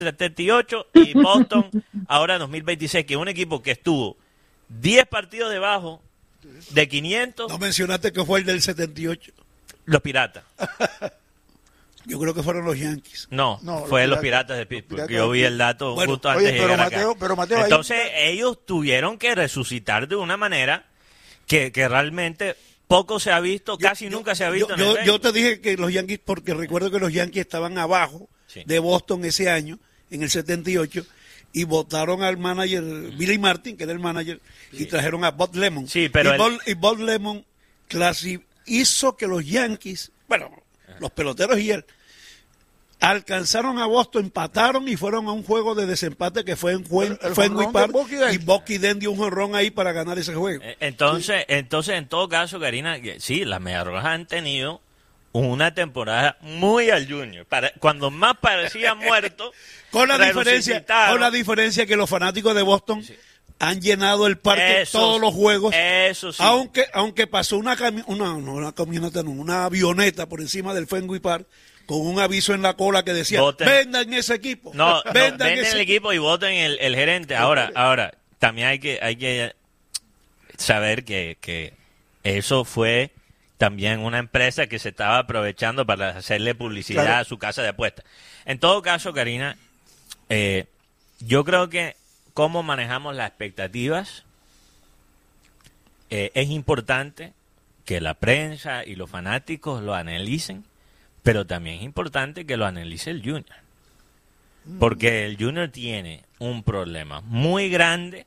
78 y Boston ahora en 2026, que es un equipo que estuvo 10 partidos debajo de 500. No mencionaste que fue el del 78. Los Piratas. Yo creo que fueron los Yankees. No, fue los Piratas de Pittsburgh. Yo vi el dato justo antes de llegar acá. Mateo, entonces ellos tuvieron que resucitar de una manera que realmente poco se ha visto, casi nunca se ha visto en el béisbol. Yo te dije que los Yankees, porque recuerdo que los Yankees estaban abajo de Boston ese año, en el 78, y votaron al manager Billy Martin, que era el manager, y trajeron a Bud Lemon. Sí, pero y Bud Lemon hizo que los Yankees, los peloteros y él, alcanzaron a Boston, empataron y fueron a un juego de desempate que fue en Fenway Park, y Bucky Dent dio un jonrón ahí para ganar ese juego. Entonces, en todo caso, Karina, sí, las Medias Rojas han tenido una temporada muy al Junior. Cuando más parecía muerto, con la diferencia que los fanáticos de Boston han llenado el parque todos los juegos. Eso sí. Aunque pasó una avioneta por encima del Fenway Park con un aviso en la cola que decía, vendan ese equipo. Vendan el equipo y voten el gerente. Ahora, también hay que saber que eso fue también una empresa que se estaba aprovechando para hacerle publicidad a su casa de apuestas. En todo caso, Karina, yo creo que cómo manejamos las expectativas es importante que la prensa y los fanáticos lo analicen, pero también es importante que lo analice el Junior. Porque el Junior tiene un problema muy grande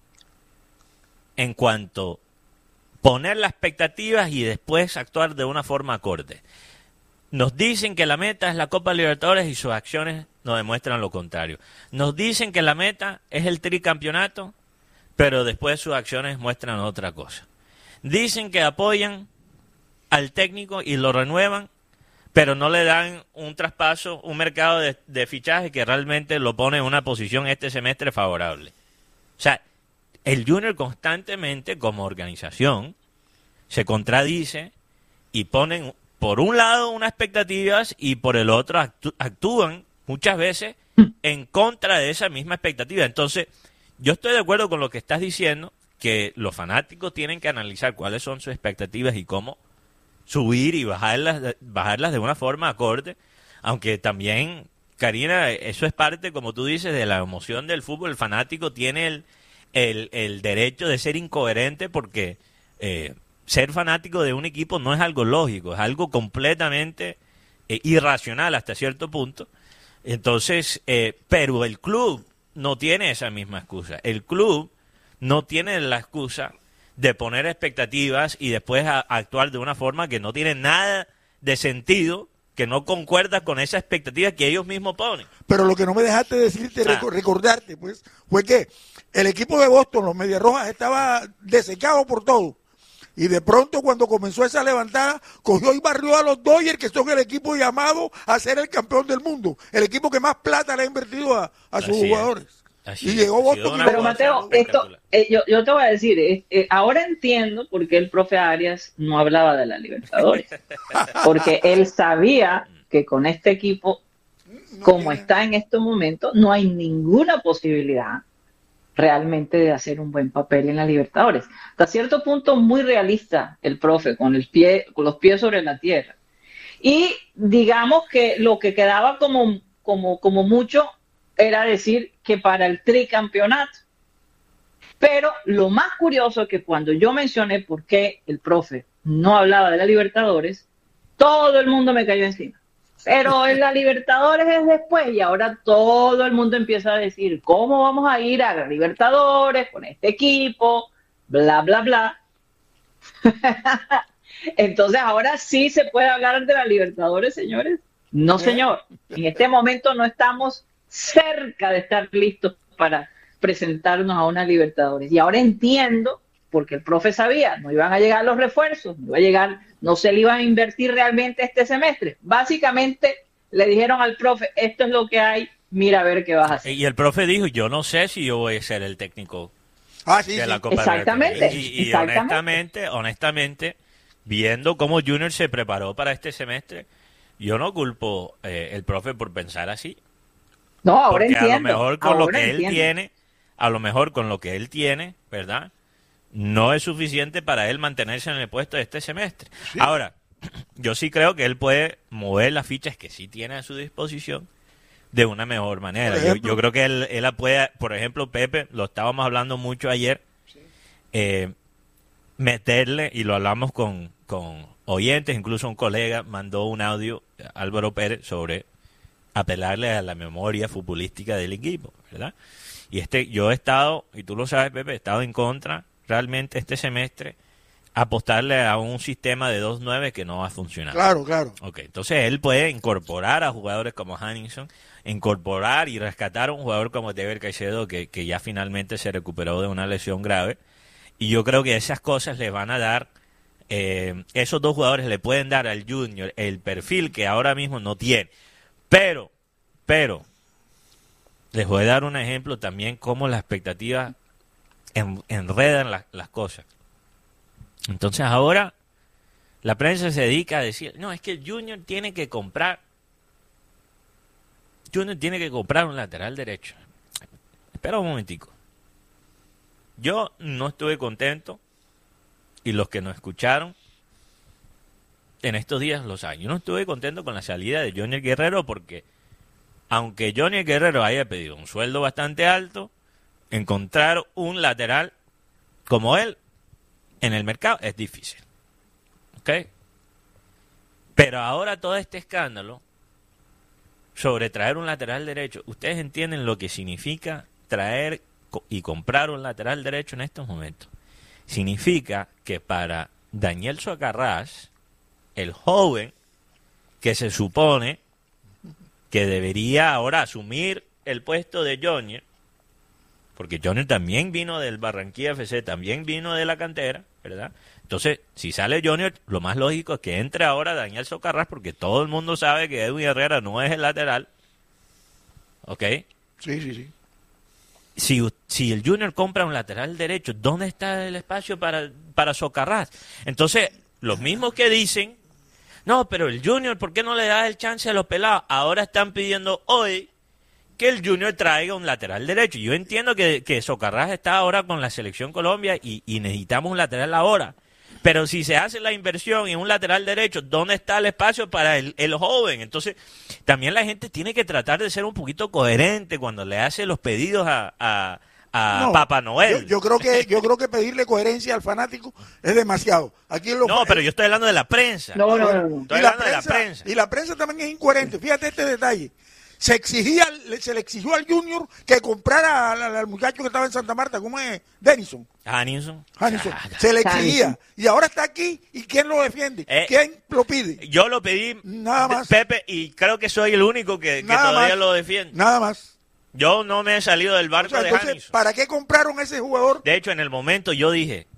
en cuanto poner las expectativas y después actuar de una forma acorde. Nos dicen que la meta es la Copa Libertadores y sus acciones nos demuestran lo contrario. Nos dicen que la meta es el tricampeonato, pero después sus acciones muestran otra cosa. Dicen que apoyan al técnico y lo renuevan, pero no le dan un traspaso, un mercado de fichaje que realmente lo pone en una posición este semestre favorable. O sea, el Junior constantemente, como organización, se contradice y ponen por un lado unas expectativas y por el otro actúan muchas veces en contra de esa misma expectativa. Entonces, yo estoy de acuerdo con lo que estás diciendo, que los fanáticos tienen que analizar cuáles son sus expectativas y cómo subir y bajarlas de una forma acorde, aunque también, Karina, eso es parte, como tú dices, de la emoción del fútbol. El fanático tiene el derecho de ser incoherente porque ser fanático de un equipo no es algo lógico, es algo completamente irracional hasta cierto punto. Entonces, pero el club no tiene esa misma excusa. El club no tiene la excusa de poner expectativas y después actuar de una forma que no tiene nada de sentido, que no concuerda con esa expectativa que ellos mismos ponen. Pero lo que no me dejaste decirte, recordarte, pues, fue que el equipo de Boston, los Medias Rojas, estaba desecado por todo. Y de pronto, cuando comenzó esa levantada, cogió y barrió a los Dodgers, que son el equipo llamado a ser el campeón del mundo. El equipo que más plata le ha invertido a sus jugadores. Y llegó Boston. Pero Mateo, yo te voy a decir, ahora entiendo por qué el profe Arias no hablaba de la Libertadores. Porque él sabía que con este equipo, como está en estos momentos, no hay ninguna posibilidad realmente de hacer un buen papel en la Libertadores. Hasta cierto punto muy realista el profe, con los pies sobre la tierra. Y digamos que lo que quedaba como mucho era decir que para el tricampeonato. Pero lo más curioso es que cuando yo mencioné por qué el profe no hablaba de la Libertadores, todo el mundo me cayó encima. Pero en la Libertadores es después, y ahora todo el mundo empieza a decir cómo vamos a ir a la Libertadores con este equipo, bla, bla, bla. Entonces ahora sí se puede hablar de la Libertadores, señores. No, señor. En este momento no estamos cerca de estar listos para presentarnos a una Libertadores. Y ahora entiendo, porque el profe sabía, no iban a llegar los refuerzos, no se le iban a invertir realmente este semestre. Básicamente le dijeron al profe, esto es lo que hay, mira a ver qué vas a hacer. Y el profe dijo, yo no sé si yo voy a ser el técnico de la Copa Exactamente. Y honestamente, viendo cómo Junior se preparó para este semestre, yo no culpo el profe por pensar así. No, ahora porque entiendo. A lo mejor con lo que entiendo. él tiene, a lo mejor con lo que él tiene, ¿verdad? No es suficiente para él mantenerse en el puesto de este semestre. Sí. Ahora, yo sí creo que él puede mover las fichas que sí tiene a su disposición de una mejor manera. Yo creo que él la puede, por ejemplo, Pepe, lo estábamos hablando mucho ayer, meterle, y lo hablamos con oyentes, incluso un colega mandó un audio, Álvaro Pérez, sobre apelarle a la memoria futbolística del equipo, ¿verdad? Y yo he estado, y tú lo sabes, Pepe, he estado en contra realmente este semestre apostarle a un sistema de 2-9 que no va a funcionar. Claro, claro. Ok, entonces él puede incorporar a jugadores como Hanningson, incorporar y rescatar a un jugador como Dever Caicedo que ya finalmente se recuperó de una lesión grave. Y yo creo que esas cosas le van a dar, esos dos jugadores le pueden dar al Junior el perfil que ahora mismo no tiene. Pero, les voy a dar un ejemplo también cómo las expectativas enredan las cosas. Entonces ahora la prensa se dedica a decir, no, es que el Junior tiene que comprar un lateral derecho. Espera un momentico. Yo no estuve contento, y los que nos escucharon en estos días lo saben. Yo no estuve contento con la salida de Johnny Guerrero porque, aunque Johnny Guerrero haya pedido un sueldo bastante alto, encontrar un lateral como él en el mercado es difícil. ¿Ok? Pero ahora todo este escándalo sobre traer un lateral derecho, ¿ustedes entienden lo que significa traer y comprar un lateral derecho en estos momentos? Significa que para Daniel Socarrás, el joven que se supone que debería ahora asumir el puesto de Junior, porque Junior también vino del Barranquilla FC, también vino de la cantera, ¿verdad? Entonces, si sale Junior, lo más lógico es que entre ahora Daniel Socarrás, porque todo el mundo sabe que Edwin Herrera no es el lateral. ¿Ok? Sí. Si el Junior compra un lateral derecho, ¿dónde está el espacio para Socarrás? Entonces, los mismos que dicen, no, pero el Junior, ¿por qué no le da el chance a los pelados? Ahora están pidiendo hoy que el Junior traiga un lateral derecho. Yo entiendo que Socarrás está ahora con la Selección Colombia y necesitamos un lateral ahora. Pero si se hace la inversión en un lateral derecho, ¿dónde está el espacio para el joven? Entonces, también la gente tiene que tratar de ser un poquito coherente cuando le hace los pedidos a Papá Noel. Yo creo que pedirle coherencia al fanático es demasiado. Pero yo estoy hablando de la prensa. No. Estoy hablando de la prensa. Y la prensa también es incoherente. Fíjate este detalle. Se le exigió al Junior que comprara al muchacho que estaba en Santa Marta, ¿cómo es? Hanningson. Se le exigía. Y ahora está aquí, ¿y quién lo defiende? ¿Quién lo pide? Yo lo pedí, nada más. Pepe, y creo que soy el único que todavía lo defiende. Nada más. Yo no me he salido del barco de Hanningson. ¿Para qué compraron ese jugador? De hecho, en el momento yo dije,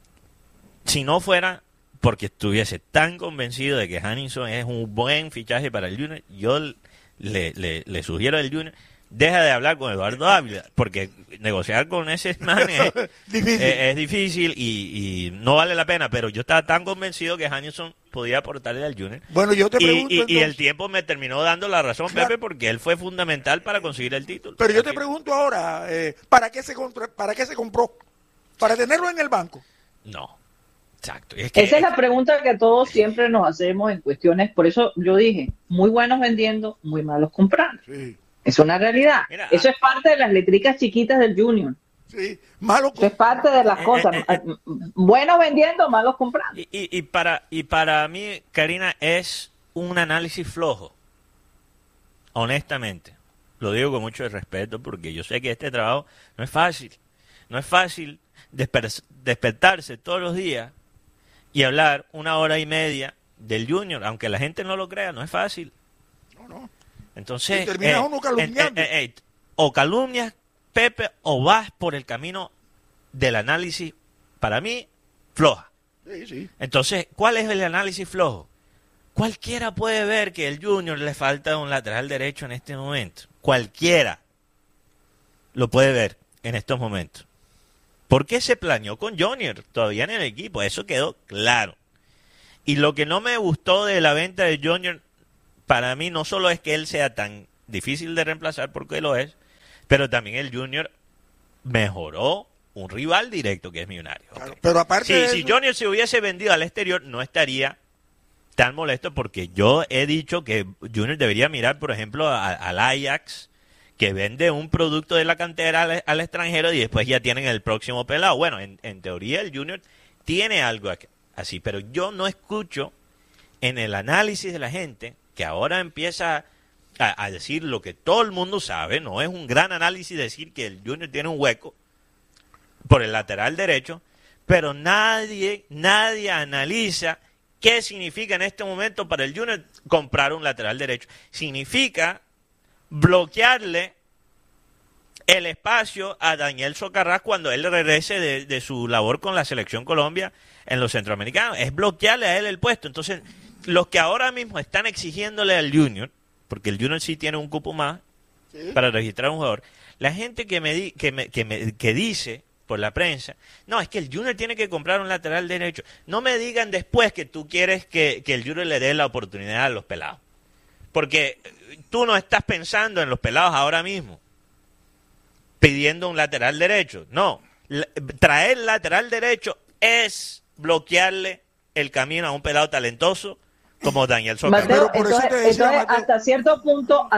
si no fuera porque estuviese tan convencido de que Hanningson es un buen fichaje para el Junior, yo le sugiero al Junior, deja de hablar con Eduardo Ávila, porque negociar con ese man es difícil y no vale la pena, pero yo estaba tan convencido que Hanningson podía aportarle al Junior. Bueno, yo te pregunto y el tiempo me terminó dando la razón, claro, Pepe, porque él fue fundamental para conseguir el título. Pero yo te pregunto ahora, ¿para qué se compró? ¿Para tenerlo en el banco? No. Exacto. Esa es la pregunta que todos siempre nos hacemos en cuestiones. Por eso yo dije, muy buenos vendiendo, muy malos comprando. Sí. Es una realidad. Mira, eso es parte de las letricas chiquitas del Junior. Sí, malo. Eso es parte de las cosas. Buenos vendiendo, malos comprando. Y para mí, Karina, es un análisis flojo. Honestamente. Lo digo con mucho respeto porque yo sé que este trabajo no es fácil. No es fácil despertarse todos los días y hablar 1 hora y media del Junior, aunque la gente no lo crea, no es fácil. No. Entonces, y termina uno calumniando. O calumnias, Pepe, o vas por el camino del análisis, para mí, floja. Sí. Entonces, ¿cuál es el análisis flojo? Cualquiera puede ver que el Junior le falta un lateral derecho en este momento. Cualquiera lo puede ver en estos momentos. ¿Por qué se planeó con Junior todavía en el equipo? Eso quedó claro. Y lo que no me gustó de la venta de Junior, para mí no solo es que él sea tan difícil de reemplazar porque lo es, pero también el Junior mejoró un rival directo que es Millonario. Claro, pero aparte de si eso, Junior se hubiese vendido al exterior, no estaría tan molesto, porque yo he dicho que Junior debería mirar, por ejemplo, al Ajax, que vende un producto de la cantera al extranjero y después ya tienen el próximo pelado. Bueno, en teoría el Junior tiene algo así, pero yo no escucho en el análisis de la gente que ahora empieza a decir lo que todo el mundo sabe. No es un gran análisis decir que el Junior tiene un hueco por el lateral derecho, pero nadie analiza qué significa en este momento para el Junior comprar un lateral derecho. Significa bloquearle el espacio a Daniel Socarrás cuando él regrese de su labor con la Selección Colombia en los centroamericanos. Es bloquearle a él el puesto. Entonces, los que ahora mismo están exigiéndole al Junior, porque el Junior sí tiene un cupo más para registrar un jugador, la gente que dice por la prensa, no, es que el Junior tiene que comprar un lateral derecho. No me digan después que tú quieres que el Junior le dé la oportunidad a los pelados. Porque tú no estás pensando en los pelados ahora mismo, pidiendo un lateral derecho. No, traer lateral derecho es bloquearle el camino a un pelado talentoso como Daniel Socarrás. Mateo, entonces, hasta cierto punto,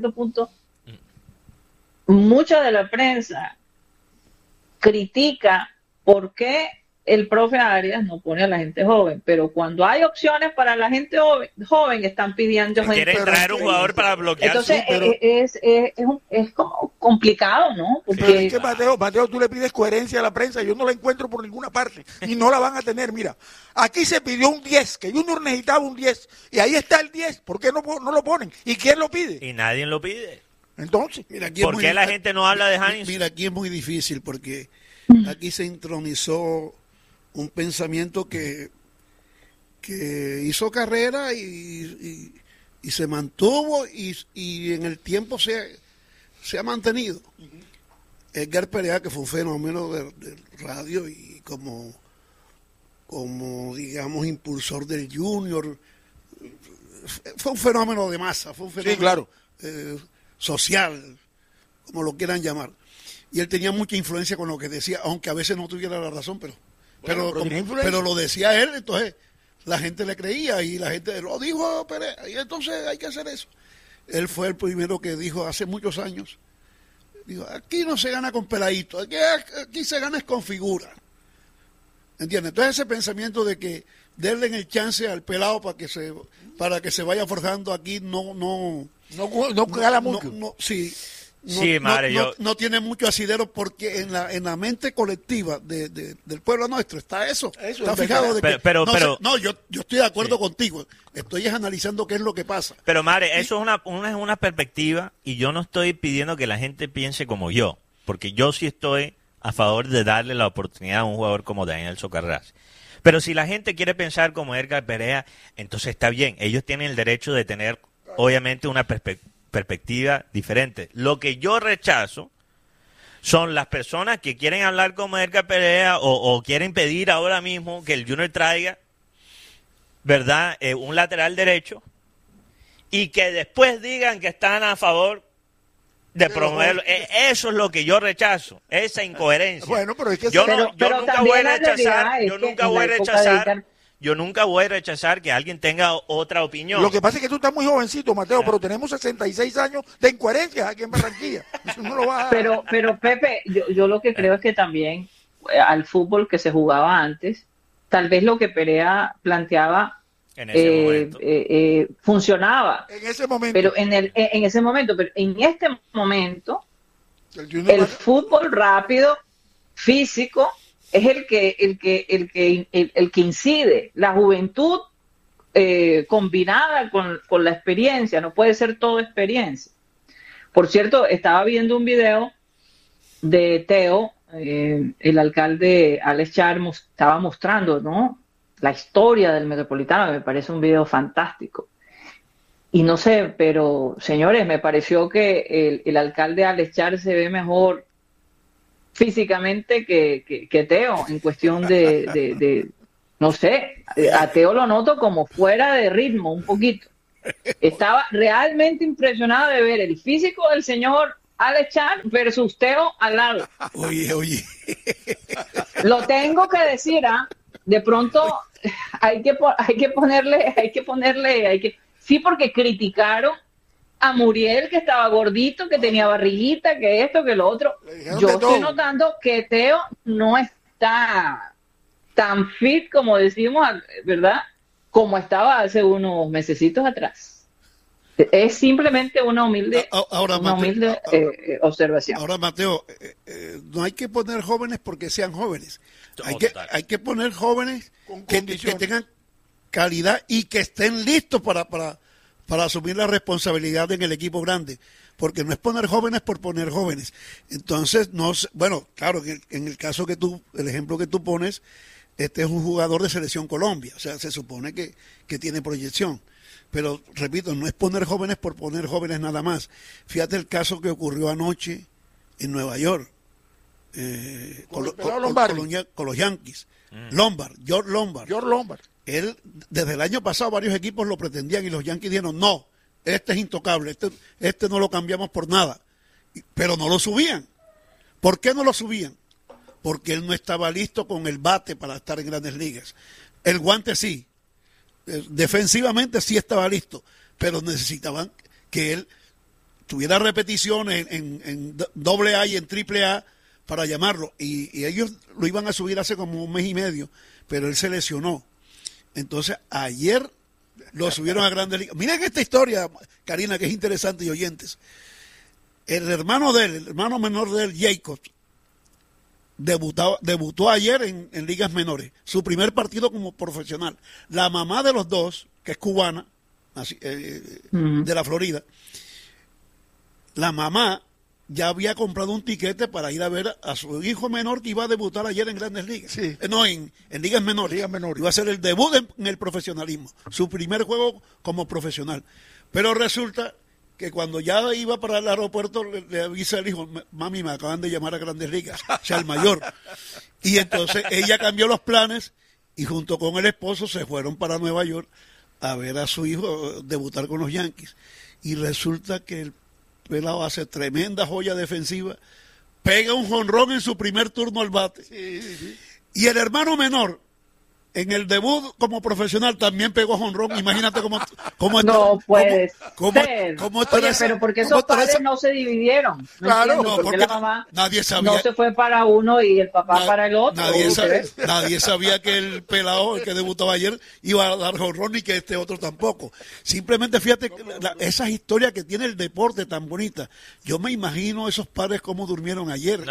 mucha de la prensa critica por qué el profe Arias no pone a la gente joven, pero cuando hay opciones para la gente joven están pidiendo gente. Quieren traer un jugador para bloquear. Entonces es como complicado, ¿no? Porque pero es que Mateo, tú le pides coherencia a la prensa, yo no la encuentro por ninguna parte y no la van a tener. Mira, aquí se pidió un 10, que Junior necesitaba un 10 y ahí está el 10, ¿por qué no lo ponen? ¿Y quién lo pide? Y nadie lo pide. Entonces, mira, ¿por qué la gente no habla de Heinz? Mira, aquí es muy difícil porque aquí se intronizó un pensamiento que hizo carrera y se mantuvo y en el tiempo se ha mantenido. Edgar Perea, que fue un fenómeno de radio y como digamos impulsor del Junior, fue un fenómeno de masa, fue un fenómeno sí, claro. Social, como lo quieran llamar. Y él tenía mucha influencia con lo que decía, aunque a veces no tuviera la razón, pero lo decía él, entonces la gente le creía y la gente lo dijo Perea, y entonces hay que hacer eso. Él fue el primero que dijo hace muchos años, dijo, aquí no se gana con peladitos, aquí se gana es con figura. ¿Entiendes? Entonces ese pensamiento de que denle el chance al pelado para que se vaya forjando aquí no cala mucho. No tiene mucho asidero porque en la mente colectiva del pueblo nuestro está eso. Está fijado de que yo estoy de acuerdo contigo. Estoy analizando qué es lo que pasa. Pero Mare, eso es una perspectiva y yo no estoy pidiendo que la gente piense como yo, porque yo sí estoy a favor de darle la oportunidad a un jugador como Daniel Socarrás. Pero si la gente quiere pensar como Edgar Perea, entonces está bien. Ellos tienen el derecho de tener, obviamente, una perspectiva diferente. Lo que yo rechazo son las personas que quieren hablar como Edgar Perea o quieren pedir ahora mismo que el Junior traiga, ¿verdad?, un lateral derecho y que después digan que están a favor de promoverlo. Eso es lo que yo rechazo, esa incoherencia. Bueno, pero es que yo nunca voy a rechazar que alguien tenga otra opinión. Lo que pasa es que tú estás muy jovencito, Mateo, pero tenemos 66 años de incoherencias aquí en Barranquilla. Eso no lo va a... Pero Pepe, yo lo que creo es que también al fútbol que se jugaba antes, tal vez lo que Perea planteaba en ese funcionaba en ese momento, pero en ese momento, pero en este momento el fútbol rápido, físico, es el que incide. La juventud combinada con la experiencia, no puede ser todo experiencia. Por cierto, estaba viendo un video de Teo, el alcalde Alex Char estaba mostrando, ¿no?, la historia del Metropolitano, que me parece un video fantástico. Y no sé, pero señores, me pareció que el alcalde Alex Char se ve mejor físicamente que Teo, en cuestión de no sé, a Teo lo noto como fuera de ritmo un poquito. Estaba realmente impresionado de ver el físico del señor Alex Char versus Teo al lado. Oye. Lo tengo que decir, de pronto hay que ponerle, sí, porque criticaron a Muriel, que estaba gordito, que tenía barriguita, que esto, que lo otro. Yo estoy notando que Teo no está tan fit como decimos, ¿verdad? Como estaba hace unos mesecitos atrás. Es simplemente una humilde observación. Ahora, Mateo, no hay que poner jóvenes porque sean jóvenes. Hay que poner jóvenes que tengan calidad y que estén listos para asumir la responsabilidad en el equipo grande. Porque no es poner jóvenes por poner jóvenes. Entonces, bueno, claro, en el caso el ejemplo que tú pones, este es un jugador de Selección Colombia. O sea, se supone que tiene proyección. Pero, repito, no es poner jóvenes por poner jóvenes nada más. Fíjate el caso que ocurrió anoche en Nueva York. Con los Yankees. George Lombard. Él, desde el año pasado, varios equipos lo pretendían y los Yankees dijeron, no, este es intocable, este no lo cambiamos por nada. Pero no lo subían. ¿Por qué no lo subían? Porque él no estaba listo con el bate para estar en Grandes Ligas. El guante sí. Defensivamente sí estaba listo, pero necesitaban que él tuviera repeticiones en AA y en AAA para llamarlo, y ellos lo iban a subir hace como un mes y medio, pero él se lesionó. Entonces ayer lo subieron a Grandes Ligas. Miren esta historia, Karina, que es interesante, y oyentes. El hermano menor de él, Jacob, debutó ayer en ligas menores, su primer partido como profesional. La mamá de los dos, que es cubana, de la Florida, la mamá ya había comprado un tiquete para ir a ver a su hijo menor que iba a debutar ayer en Grandes Ligas. Sí. En ligas menores. Iba a ser el debut en el profesionalismo, su primer juego como profesional. Pero resulta que cuando ya iba para el aeropuerto le avisa al hijo, mami, me acaban de llamar a Grandes Ligas, o sea, el mayor. Y entonces ella cambió los planes y junto con el esposo se fueron para Nueva York a ver a su hijo debutar con los Yankees. Y resulta que el pelado hace tremenda joya defensiva, pega un jonrón en su primer turno al bate. Sí. Y el hermano menor, en el debut como profesional, también pegó jonrón. Imagínate cómo no puede ser. Oye, pero porque esos padres no se dividieron. Claro, porque la mamá nadie sabía. No se fue para uno y el papá para el otro. Nadie sabía que el pelado, el que debutaba ayer, iba a dar jonrón y que este otro tampoco. Simplemente fíjate esas historias que tiene el deporte tan bonita. Yo me imagino esos padres cómo durmieron ayer.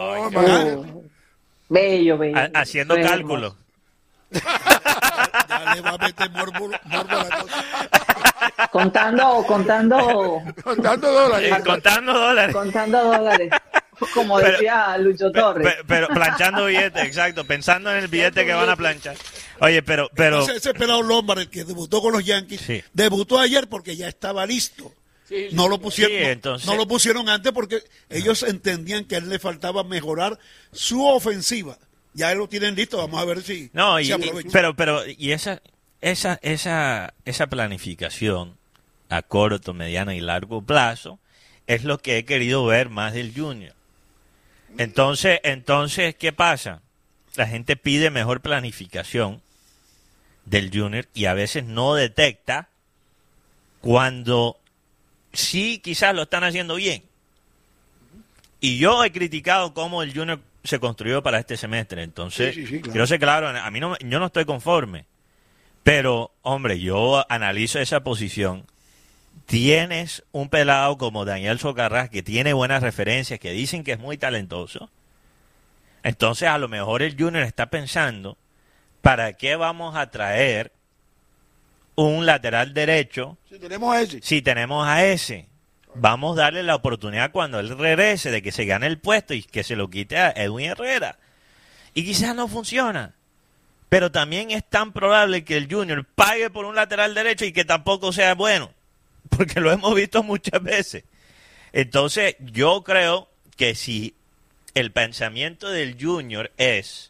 Bello. Haciendo cálculos. Ya le va a meter morbo a la cosa. Contando dólares. Contando dólares. Como decía Lucho Torres. Pero planchando billetes, exacto. Pensando en el billete que van a planchar. Oye, pero... Ese pelado Lombard, el que debutó con los Yankees, sí, debutó ayer porque ya estaba listo. Sí, no lo pusieron, entonces... no lo pusieron antes porque ellos entendían que a él le faltaba mejorar su ofensiva. Ya lo tienen listo, vamos a ver si aprovecha. Pero esa planificación a corto, mediano y largo plazo es lo que he querido ver más del Junior. Entonces, ¿qué pasa? La gente pide mejor planificación del Junior y a veces no detecta cuando sí quizás lo están haciendo bien. Y yo he criticado cómo el Junior se construyó para este semestre, entonces claro. Quiero ser claro, yo no estoy conforme, pero hombre, yo analizo esa posición. Tienes un pelado como Daniel Socarrás que tiene buenas referencias, que dicen que es muy talentoso, entonces a lo mejor el Junior está pensando, ¿para qué vamos a traer un lateral derecho si tenemos a ese? Vamos a darle la oportunidad cuando él regrese de que se gane el puesto y que se lo quite a Edwin Herrera. Y quizás no funciona. Pero también es tan probable que el Junior pague por un lateral derecho y que tampoco sea bueno. Porque lo hemos visto muchas veces. Entonces, yo creo que si el pensamiento del Junior es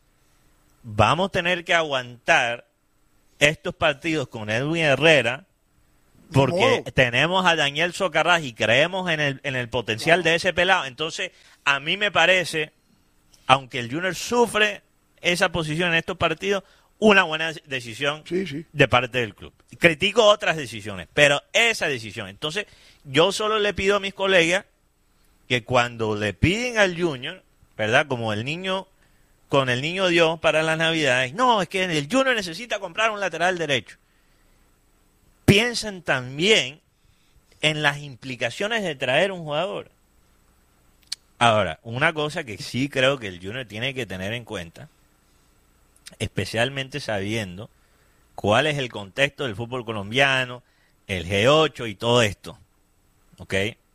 vamos a tener que aguantar estos partidos con Edwin Herrera, Porque tenemos a Daniel Socarrás y creemos en el potencial de ese pelado. Entonces, a mí me parece, aunque el Junior sufre esa posición en estos partidos, una buena decisión de parte del club. Critico otras decisiones, pero esa decisión. Entonces, yo solo le pido a mis colegas que cuando le piden al Junior, ¿verdad? Como el niño, con el niño Dios para las Navidades, no, es que el Junior necesita comprar un lateral derecho. Piensen también en las implicaciones de traer un jugador. Ahora, una cosa que sí creo que el Junior tiene que tener en cuenta, especialmente sabiendo cuál es el contexto del fútbol colombiano, el G8 y todo esto, ¿ok?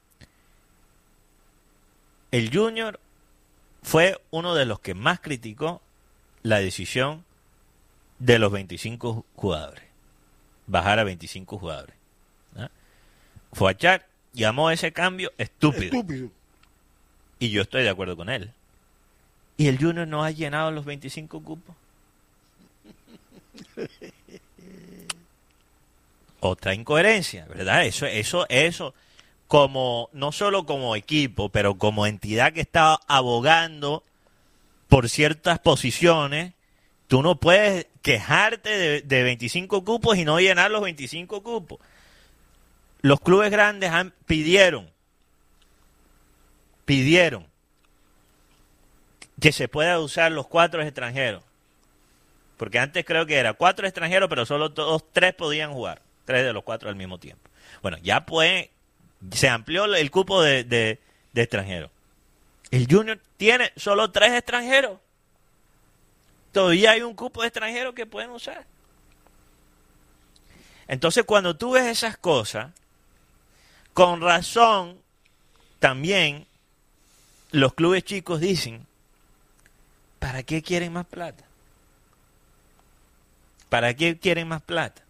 El Junior fue uno de los que más criticó la decisión de los 25 jugadores, bajar a 25 jugadores. Foachar llamó ese cambio estúpido. Y yo estoy de acuerdo con él. ¿Y el Junior no ha llenado los 25 cupos? Otra incoherencia, ¿verdad? Eso, como no solo como equipo, pero como entidad que está abogando por ciertas posiciones, tú no puedes quejarte de 25 cupos y no llenar los 25 cupos. Los clubes grandes pidieron que se pueda usar los 4 extranjeros. Porque antes creo que era 4 extranjeros, pero solo 3 podían jugar. 3 de los 4 al mismo tiempo. Bueno, ya se amplió el cupo de extranjeros. El Junior tiene solo 3 extranjeros. Todavía hay un cupo de extranjeros que pueden usar. Entonces, cuando tú ves esas cosas, con razón, también los clubes chicos dicen, ¿para qué quieren más plata? ¿Para qué quieren más plata?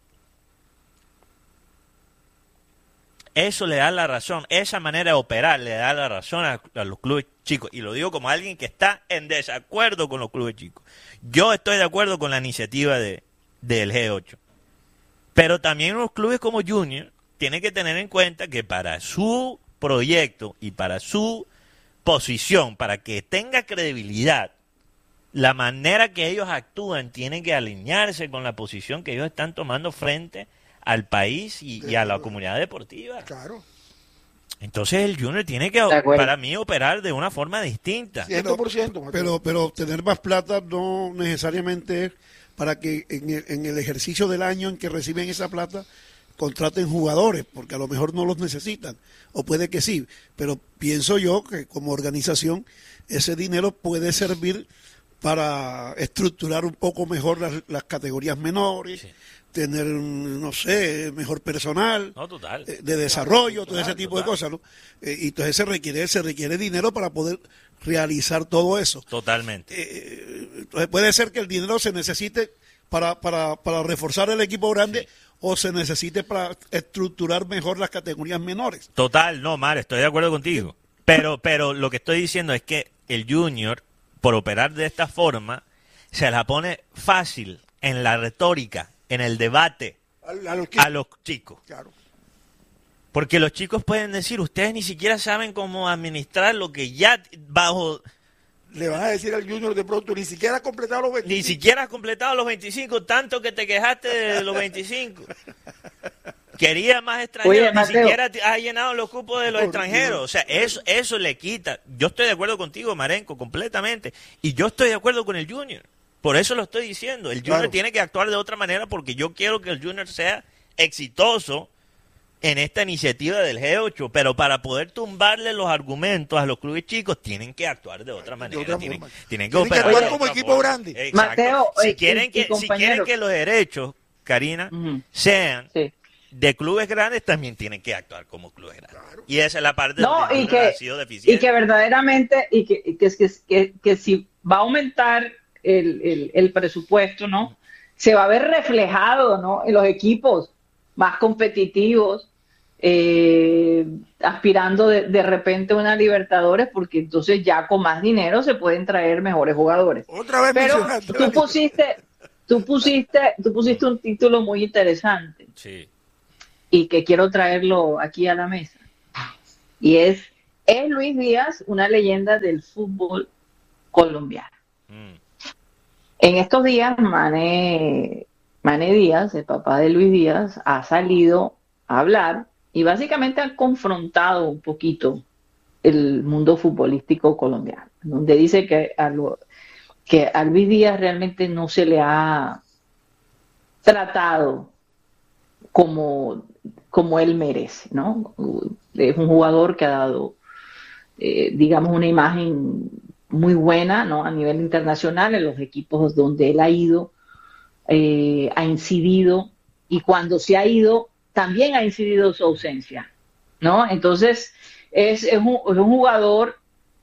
Eso le da la razón, esa manera de operar le da la razón a los clubes chicos. Y lo digo como alguien que está en desacuerdo con los clubes chicos. Yo estoy de acuerdo con la iniciativa del G8. Pero también los clubes como Junior tienen que tener en cuenta que para su proyecto y para su posición, para que tenga credibilidad, la manera que ellos actúan tiene que alinearse con la posición que ellos están tomando frente al país y a la comunidad deportiva. Claro. Entonces el Junior tiene que, para mí, operar de una forma distinta. 100%. Pero tener más plata no necesariamente es para que en el ejercicio del año en que reciben esa plata contraten jugadores, porque a lo mejor no los necesitan, o puede que sí, pero pienso yo que como organización ese dinero puede servir para estructurar un poco mejor las categorías menores, tener, no sé, mejor personal, de desarrollo, todo ese tipo de cosas, ¿no? Y entonces se requiere dinero para poder realizar todo eso. Totalmente. Entonces puede ser que el dinero se necesite para reforzar el equipo grande o se necesite para estructurar mejor las categorías menores. Total, no, Mar, estoy de acuerdo contigo. Pero lo que estoy diciendo es que el Junior, por operar de esta forma, se la pone fácil en la retórica, en el debate a los chicos. Claro. Porque los chicos pueden decir, ustedes ni siquiera saben cómo administrar lo que ya bajo... Le vas a decir al Junior de pronto, ni siquiera has completado los 25. Ni siquiera has completado los 25, tanto que te quejaste de los 25. Quería más extranjeros, ni Mateo, siquiera has llenado los cupos de los extranjeros. O sea, eso le quita. Yo estoy de acuerdo contigo, Marenco, completamente. Y yo estoy de acuerdo con el Junior. Por eso lo estoy diciendo. El Junior tiene que actuar de otra manera porque yo quiero que el Junior sea exitoso en esta iniciativa del G8, pero para poder tumbarle los argumentos a los clubes chicos tienen que actuar de otra manera, tienen que operar actuar como equipo grande. Exacto. Mateo, si quieren que los derechos, Karina, sean de clubes grandes, también tienen que actuar como clubes grandes. Claro. Y esa es la parte donde ha sido deficiente. Y que verdaderamente, que si va a aumentar el presupuesto, ¿no? Se va a ver reflejado, ¿no? En los equipos más competitivos, aspirando de repente a una Libertadores, porque entonces ya con más dinero se pueden traer mejores jugadores. Otra vez. Pero tú pusiste un título muy interesante. Sí. y que quiero traerlo aquí a la mesa. Y ¿es Luis Díaz una leyenda del fútbol colombiano? En estos días, Mané Díaz, el papá de Luis Díaz, ha salido a hablar y básicamente ha confrontado un poquito el mundo futbolístico colombiano, donde dice que a Luis Díaz realmente no se le ha tratado como él merece, ¿no? Es un jugador que ha dado, digamos, una imagen muy buena, ¿no? A nivel internacional, en los equipos donde él ha ido, ha incidido, y cuando se ha ido, también ha incidido su ausencia, ¿no? Entonces, es un jugador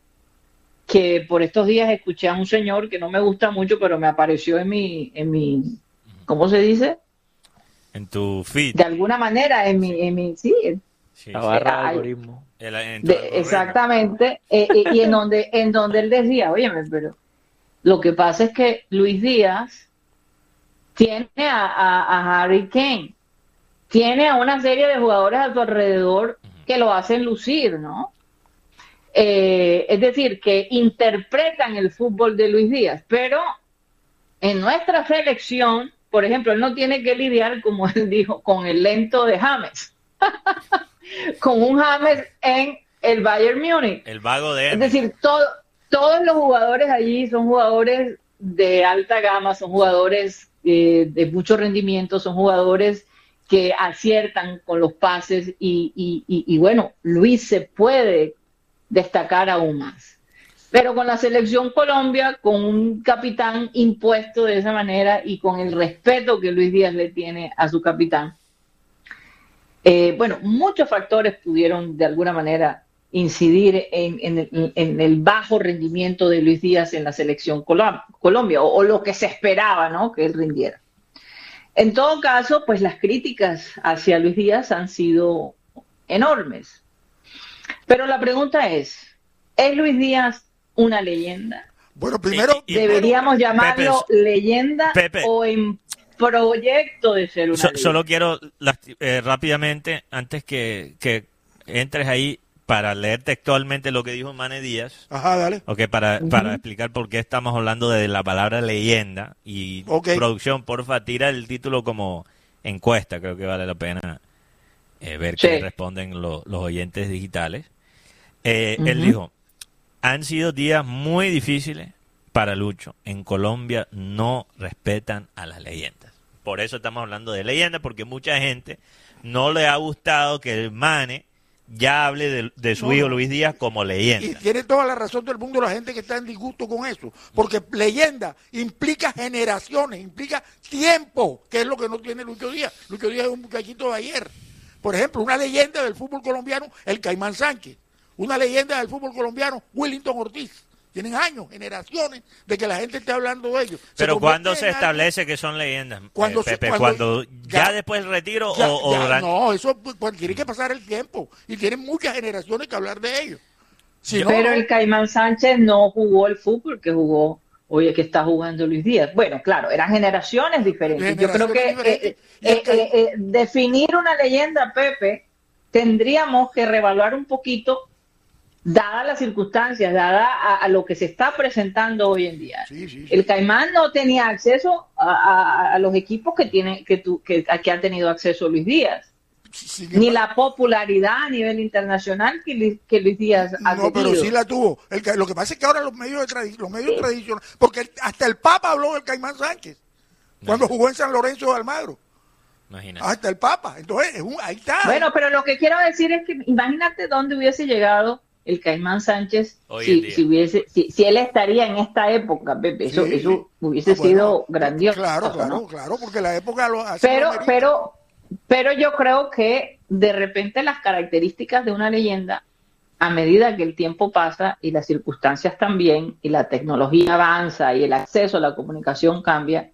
que por estos días escuché a un señor que no me gusta mucho, pero me apareció en mi ¿cómo se dice? En tu feed. De alguna manera, en mi sí. La barra de algoritmo. Exactamente, y en donde él decía, óyeme, pero lo que pasa es que Luis Díaz tiene a Harry Kane, tiene a una serie de jugadores a su alrededor que lo hacen lucir, ¿no? Es decir, que interpretan el fútbol de Luis Díaz, pero en nuestra selección, por ejemplo, él no tiene que lidiar, como él dijo, con el lento de James. Con un James en el Bayern Múnich. El vago de Es decir, todos los jugadores allí son jugadores de alta gama, son jugadores de mucho rendimiento, son jugadores que aciertan con los pases y bueno, Luis se puede destacar aún más. Pero con la selección Colombia, con un capitán impuesto de esa manera y con el respeto que Luis Díaz le tiene a su capitán, bueno, muchos factores pudieron de alguna manera incidir en el bajo rendimiento de Luis Díaz en la selección Colombia, o lo que se esperaba, ¿no?, que él rindiera. En todo caso, pues las críticas hacia Luis Díaz han sido enormes. Pero la pregunta es Luis Díaz una leyenda? Bueno, primero... ¿Deberíamos llamarlo leyenda o en proyecto de ser una leyenda? Solo quiero rápidamente, antes que entres ahí, para leer textualmente lo que dijo Mané Díaz. Ajá, dale. Okay, para explicar por qué estamos hablando de la palabra leyenda. Y producción, porfa, tira el título como encuesta. Creo que vale la pena ver qué responden los oyentes digitales. Él dijo: han sido días muy difíciles para Lucho. En Colombia no respetan a las leyendas. Por eso estamos hablando de leyendas, porque mucha gente no le ha gustado que el Mané ya hable de su hijo Luis Díaz como leyenda. Y tiene toda la razón del mundo la gente que está en disgusto con eso, porque leyenda implica generaciones, implica tiempo, que es lo que no tiene Lucho Díaz. Lucho Díaz es un muchachito de ayer. Por ejemplo, una leyenda del fútbol colombiano, el Caimán Sánchez. Una leyenda del fútbol colombiano, Willington Ortiz. Tienen años, generaciones de que la gente esté hablando de ellos. Pero ¿cuándo se establece que son leyendas, Pepe? ¿Cuando ya después del retiro No, eso pues, tiene que pasar el tiempo. Y tienen muchas generaciones que hablar de ellos. Pero el Caimán Sánchez no jugó el fútbol que jugó, que está jugando Luis Díaz. Bueno, claro, eran generaciones diferentes. Yo creo que definir una leyenda, Pepe, tendríamos que reevaluar un poquito, dadas las circunstancias, dada a lo que se está presentando hoy en día. Sí. El Caimán no tenía acceso a los equipos que ha tenido acceso Luis Díaz. Ni la popularidad a nivel internacional que Luis Díaz ha tenido. No, pero sí la tuvo. Lo que pasa es que ahora los medios tradicionales, porque hasta el Papa habló del Caimán Sánchez, cuando jugó en San Lorenzo de Almagro. Imagínate. Hasta el Papa. Entonces, ahí está. Bueno, pero lo que quiero decir es que imagínate dónde hubiese llegado el Caimán Sánchez si él estaría en esta época, Pepe. Eso hubiese sido grandioso. Claro, porque la época lo hace. Pero yo creo que de repente las características de una leyenda, a medida que el tiempo pasa y las circunstancias también, y la tecnología avanza y el acceso a la comunicación cambia,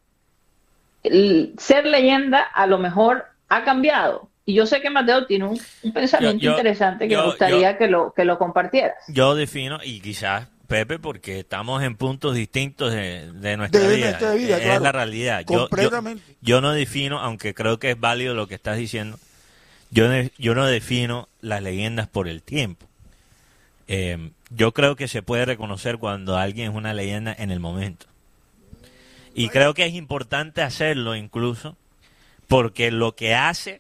ser leyenda a lo mejor ha cambiado. Y yo sé que Mateo tiene un pensamiento interesante que me gustaría que lo compartieras. Yo defino, y quizás Pepe, porque estamos en puntos distintos de nuestra vida. Es claro. La realidad. Yo no defino, aunque creo que es válido lo que estás diciendo. Yo no defino las leyendas por el tiempo. Yo creo que se puede reconocer cuando alguien es una leyenda en el momento. Y creo que es importante hacerlo incluso porque lo que hace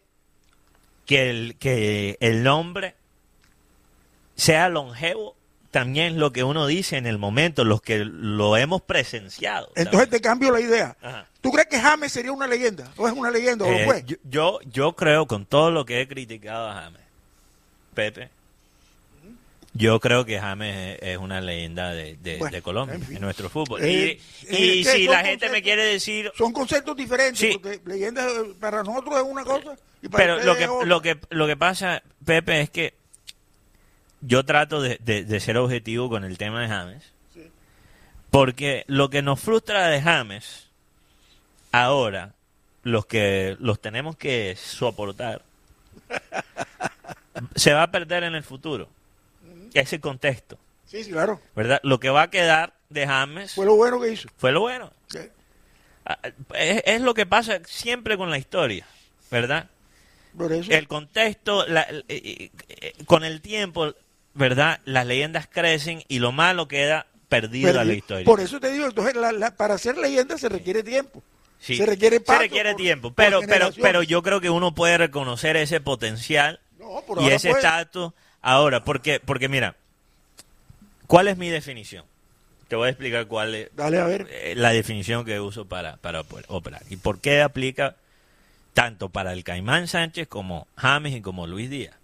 que el nombre sea longevo también es lo que uno dice en el momento, los que lo hemos presenciado. Entonces te cambio la idea. Ajá. ¿Tú crees que James sería una leyenda? ¿O es una leyenda? ¿O lo fue? Yo creo, con todo lo que he criticado a James, Pepe, yo creo que James es una leyenda de Colombia, en nuestro fútbol. Y si la gente me quiere decir... Son conceptos diferentes, sí, porque leyenda para nosotros es una cosa y para pero ustedes es otra. lo que pasa, Pepe, es que yo trato de ser objetivo con el tema de James, sí, porque lo que nos frustra de James, ahora, los que los tenemos que soportar, se va a perder en el futuro. Ese contexto. Sí, claro. ¿Verdad? Lo que va a quedar de James... Fue lo bueno que hizo. Fue lo bueno. Sí. Es lo que pasa siempre con la historia, ¿verdad? Por eso. El contexto, con el tiempo, ¿verdad? Las leyendas crecen y lo malo queda perdido a la historia. Por eso te digo, entonces para ser leyenda se requiere tiempo. Sí, se requiere tiempo, pero yo creo que uno puede reconocer ese potencial y ese estatus ahora, porque mira, ¿cuál es mi definición? Te voy a explicar cuál es la definición que uso para operar y por qué aplica tanto para el Caimán Sánchez como James y como Luis Díaz.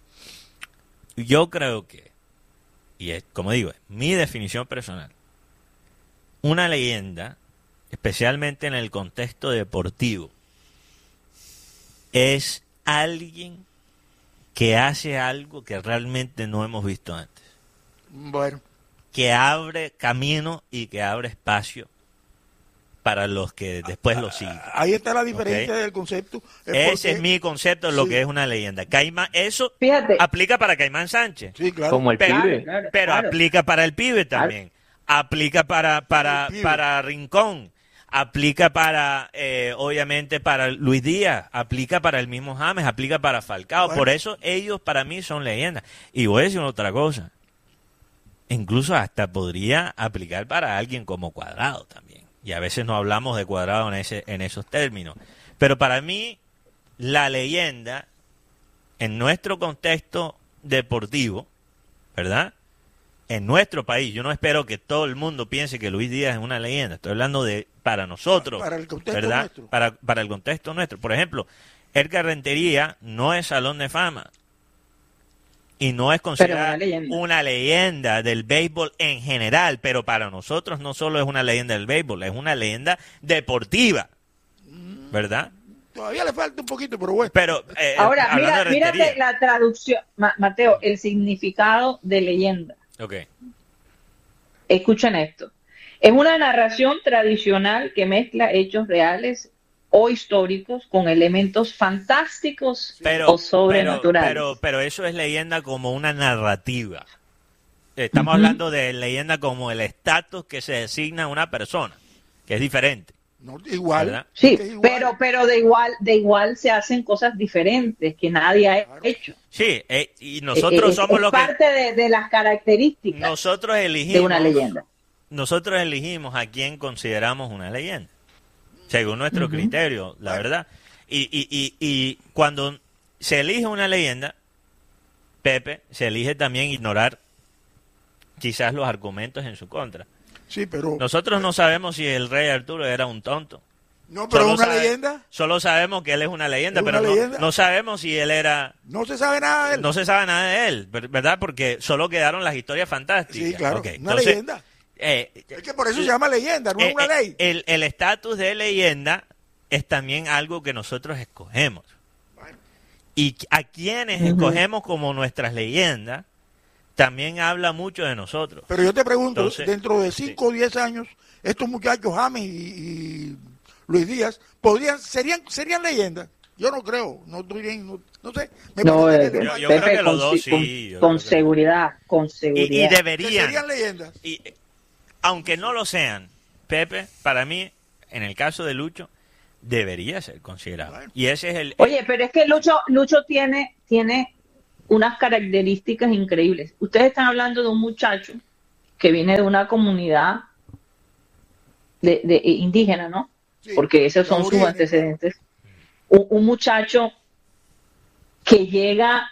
Yo creo que, y es, como digo, es mi definición personal, una leyenda, especialmente en el contexto deportivo, es alguien que hace algo que realmente no hemos visto antes. Bueno. Que abre camino y que abre espacio para los que después lo siguen. Ahí está la diferencia del concepto. Ese es mi concepto de lo que es una leyenda. Eso aplica para Caimán Sánchez. Sí, claro. Como el pibe. Pero aplica para el pibe también. Aplica para Rincón. Aplica para, obviamente, para Luis Díaz, aplica para el mismo James, aplica para Falcao. Bueno. Por eso ellos para mí son leyendas. Y voy a decir otra cosa. Incluso hasta podría aplicar para alguien como Cuadrado también. Y a veces no hablamos de Cuadrado en esos términos. Pero para mí, la leyenda, en nuestro contexto deportivo, ¿verdad? En nuestro país, yo no espero que todo el mundo piense que Luis Díaz es una leyenda. Estoy hablando de para nosotros, para el contexto ¿verdad? Nuestro. Para el contexto nuestro. Por ejemplo, Edgar Rentería no es Salón de Fama y no es considerada una leyenda del béisbol en general, pero para nosotros no solo es una leyenda del béisbol, es una leyenda deportiva, ¿verdad? Todavía le falta un poquito, pero bueno. Pero, ahora, mírate la traducción, Mateo, el significado de leyenda. Okay. Escuchen esto. Es una narración tradicional que mezcla hechos reales o históricos con elementos fantásticos o sobrenaturales. Pero eso es leyenda como una narrativa. Estamos hablando de leyenda como el estatus que se designa a una persona, que es diferente. No, igual. ¿Verdad? Sí, igual. pero de igual se hacen cosas diferentes que nadie ha hecho. Sí, y nosotros somos los que... Es parte de las características nosotros elegimos, de una leyenda. Nosotros elegimos a quién consideramos una leyenda, según nuestro criterio, la verdad. Y cuando se elige una leyenda, Pepe, se elige también ignorar quizás los argumentos en su contra. Sí, pero... Nosotros no sabemos si el rey Arturo era un tonto. No, pero es una leyenda. Solo sabemos que él es una leyenda, pero no sabemos si él era... No se sabe nada de él. No se sabe nada de él, ¿verdad? Porque solo quedaron las historias fantásticas. Sí, claro, okay, una entonces, leyenda. Es que por eso se llama leyenda, no es una ley. El estatus de leyenda es también algo que nosotros escogemos. Bueno. Y a quienes escogemos como nuestras leyendas, también habla mucho de nosotros. Pero yo te pregunto, entonces, dentro de 5 o 10 años, estos muchachos, James y Luis Díaz, serían leyendas. Yo no creo, no sé. Yo creo que los dos sí. Con seguridad. Y deberían. Serían leyendas. Y, aunque no lo sean, Pepe, para mí, en el caso de Lucho, debería ser considerado. Bueno. Y ese es el... Oye, pero es que Lucho tiene unas características increíbles. Ustedes están hablando de un muchacho que viene de una comunidad de indígena, ¿no? Sí, porque esos son sus antecedentes. Un muchacho que llega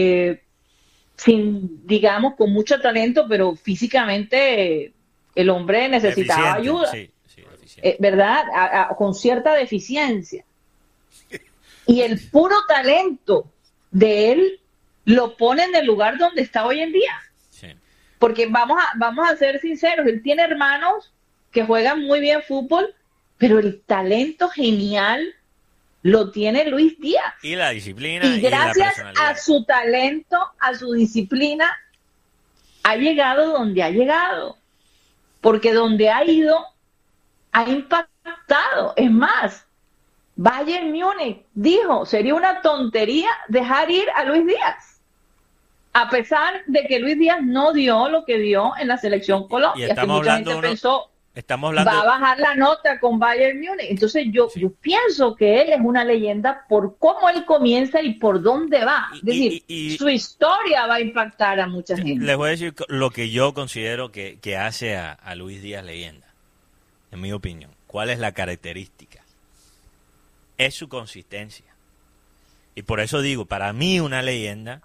sin, digamos, con mucho talento, pero físicamente el hombre necesitaba ayuda. Sí, ¿verdad? Con cierta deficiencia. Y el puro talento de él lo pone en el lugar donde está hoy en día. Sí. Porque vamos a ser sinceros, él tiene hermanos que juegan muy bien fútbol, pero el talento genial lo tiene Luis Díaz. Y la disciplina. Y gracias a su talento, a su disciplina, ha llegado donde ha llegado. Porque donde ha ido, ha impactado. Es más, Bayern Múnich dijo, sería una tontería dejar ir a Luis Díaz. A pesar de que Luis Díaz no dio lo que dio en la selección Colombia. Y estamos hablando va a bajar la nota con Bayern Múnich. Entonces yo pienso que él es una leyenda por cómo él comienza y por dónde va. Es decir, su historia va a impactar a mucha gente. Les voy a decir lo que yo considero que hace a Luis Díaz leyenda, en mi opinión. ¿Cuál es la característica? Es su consistencia. Y por eso digo, para mí una leyenda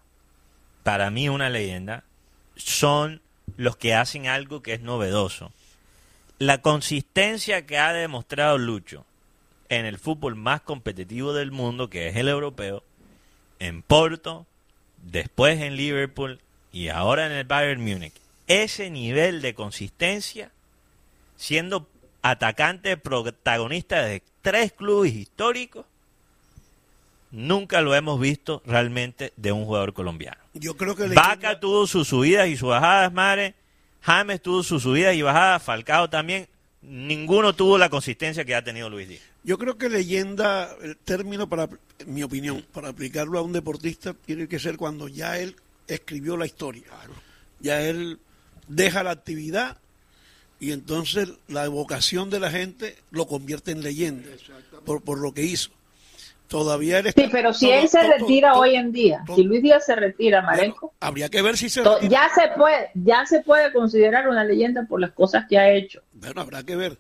son los que hacen algo que es novedoso. La consistencia que ha demostrado Lucho en el fútbol más competitivo del mundo, que es el europeo, en Porto, después en Liverpool y ahora en el Bayern Múnich. Ese nivel de consistencia, siendo atacante protagonista de 3 clubes históricos, nunca lo hemos visto realmente de un jugador colombiano. Yo creo que Vaca tuvo sus subidas y sus bajadas, madre. James tuvo sus subidas y bajadas, Falcao también. Ninguno tuvo la consistencia que ha tenido Luis Díaz. Yo creo que leyenda, el término, en mi opinión, para aplicarlo a un deportista, tiene que ser cuando ya él escribió la historia. Claro. Ya él deja la actividad y entonces la evocación de la gente lo convierte en leyenda por lo que hizo. Todavía él está, sí, pero si él se retira hoy en día, si Luis Díaz se retira, Marenco, bueno, habría que ver si se retira. Ya se puede considerar una leyenda por las cosas que ha hecho. Bueno, habrá que ver.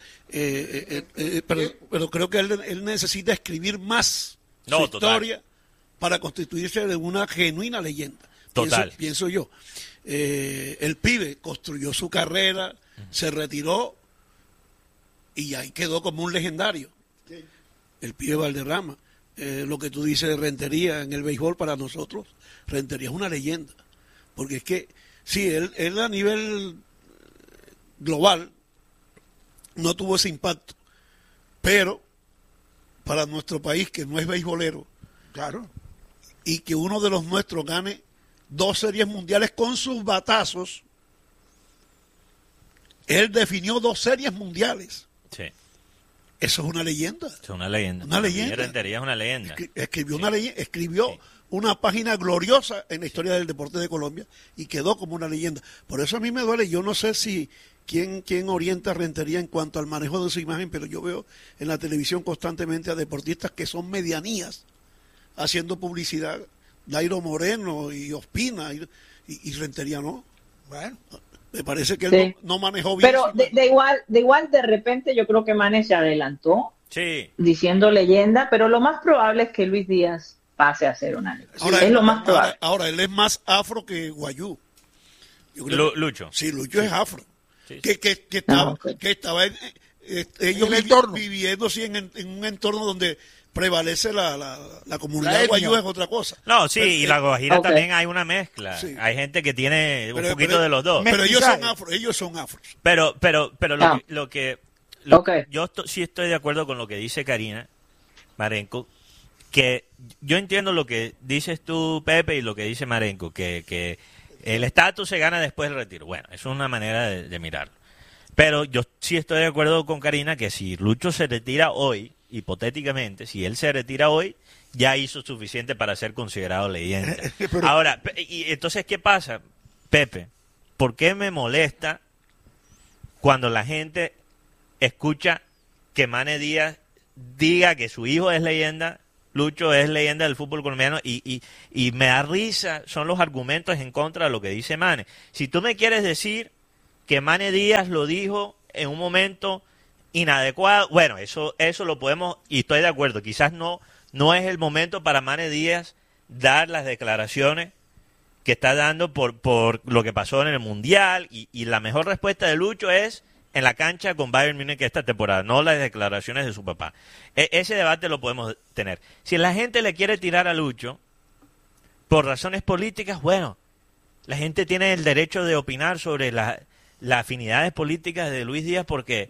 Pero creo que él necesita escribir más su historia para constituirse de una genuina leyenda. Total. Pienso yo. El pibe construyó su carrera, se retiró y ahí quedó como un legendario. Sí. El pibe Valderrama. Lo que tú dices de Rentería en el béisbol, para nosotros Rentería es una leyenda, porque es que sí, él a nivel global no tuvo ese impacto, pero para nuestro país, que no es beisbolero, claro, y que uno de los nuestros gane 2 series mundiales con sus batazos, él definió 2 series mundiales. Sí. Eso es una leyenda. Es una leyenda. Una leyenda. Rentería es una leyenda. Escribió una página gloriosa en la historia del deporte de Colombia y quedó como una leyenda. Por eso a mí me duele. Yo no sé si quién orienta a Rentería en cuanto al manejo de su imagen, pero yo veo en la televisión constantemente a deportistas que son medianías haciendo publicidad. Dairo Moreno y Ospina y Rentería no. Bueno, me parece que él no manejó bien. Pero de igual de repente yo creo que Mane se adelantó diciendo leyenda, pero lo más probable es que Luis Díaz pase a ser una leyenda. Ahora, es lo más probable. Ahora él es más afro que Guayú. Lucho. Sí, Lucho es afro. Sí. Que estaba ellos viviendo en un entorno donde prevalece la comunidad de Guayú, es otra cosa. No, sí, y la Guajira también hay una mezcla. Sí. Hay gente que tiene un poquito de los dos. Pero ellos son afros. Pero yo sí estoy de acuerdo con lo que dice Karina Marenco, que yo entiendo lo que dices tú, Pepe, y lo que dice Marenco, que el estatus se gana después del retiro. Bueno, eso es una manera de mirarlo. Pero yo sí estoy de acuerdo con Karina que si Lucho se retira hoy, hipotéticamente, si él se retira hoy, ya hizo suficiente para ser considerado leyenda. Ahora, y entonces, ¿qué pasa, Pepe? ¿Por qué me molesta cuando la gente escucha que Mane Díaz diga que su hijo es leyenda, Lucho es leyenda del fútbol colombiano, y me da risa, son los argumentos en contra de lo que dice Mane. Si tú me quieres decir que Mane Díaz lo dijo en un momento inadecuado, bueno, eso lo podemos, y estoy de acuerdo, quizás no es el momento para Mane Díaz dar las declaraciones que está dando por lo que pasó en el Mundial, y la mejor respuesta de Lucho es en la cancha con Bayern Múnich esta temporada, no las declaraciones de su papá. Ese debate lo podemos tener. Si la gente le quiere tirar a Lucho por razones políticas, bueno, la gente tiene el derecho de opinar sobre las afinidades políticas de Luis Díaz porque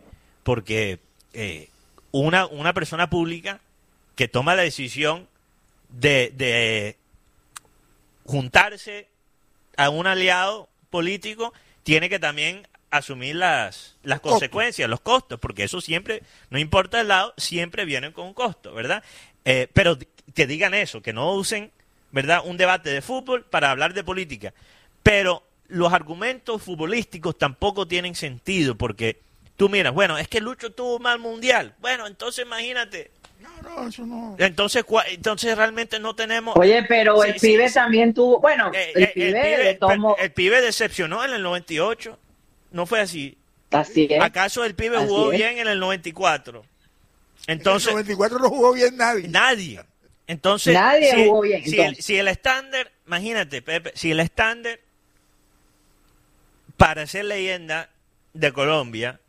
una persona pública que toma la decisión de juntarse a un aliado político tiene que también asumir las consecuencias, los costos, porque eso siempre, no importa el lado, siempre viene con un costo, ¿verdad? Pero que digan eso, que no usen, ¿verdad?, un debate de fútbol para hablar de política. Pero los argumentos futbolísticos tampoco tienen sentido, porque tú miras, bueno, es que Lucho tuvo un mal mundial. Bueno, entonces imagínate. No, eso no. Entonces realmente no tenemos... Oye, pero el pibe también tuvo... Bueno, el pibe decepcionó en el 98. No fue así. Así es. ¿Acaso el pibe jugó bien en el 94? Entonces, en el 94 no jugó bien nadie. Nadie. Entonces, nadie jugó bien. Si el estándar, imagínate, Pepe, si el estándar para ser leyenda de Colombia